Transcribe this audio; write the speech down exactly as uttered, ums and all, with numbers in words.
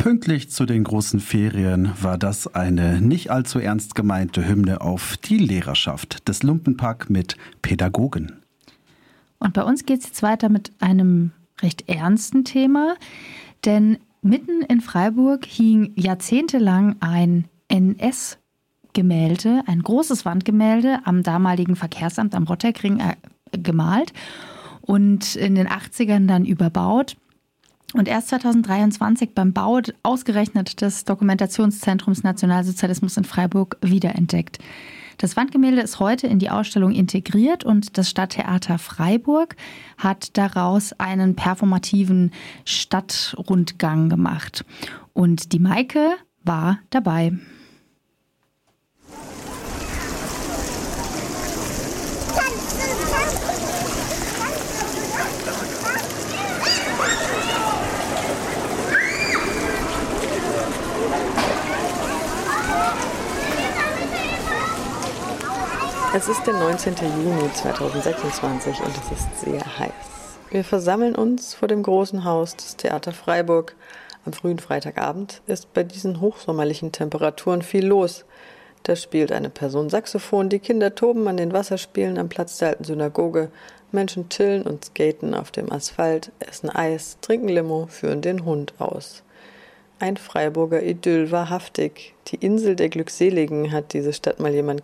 Pünktlich zu den großen Ferien war das eine nicht allzu ernst gemeinte Hymne auf die Lehrerschaft des Lumpenpack mit Pädagogen. Und bei uns geht es jetzt weiter mit einem recht ernsten Thema, denn mitten in Freiburg hing jahrzehntelang ein N S-Gemälde, ein großes Wandgemälde am damaligen Verkehrsamt am Rotterkring äh, gemalt und in den achtzigern dann überbaut. Und erst zweitausenddreiundzwanzig beim Bau ausgerechnet des Dokumentationszentrums Nationalsozialismus in Freiburg wiederentdeckt. Das Wandgemälde ist heute in die Ausstellung integriert und das Stadttheater Freiburg hat daraus einen performativen Stadtrundgang gemacht. Und die Maike war dabei. Es ist der neunzehnte Juni zweitausendsechsundzwanzig und es ist sehr heiß. Wir versammeln uns vor dem großen Haus des Theater Freiburg. Am frühen Freitagabend ist bei diesen hochsommerlichen Temperaturen viel los. Da spielt eine Person Saxophon, die Kinder toben an den Wasserspielen am Platz der alten Synagoge, Menschen chillen und skaten auf dem Asphalt, essen Eis, trinken Limo, führen den Hund aus. Ein Freiburger Idyll, wahrhaftig. Die Insel der Glückseligen hat diese Stadt mal jemand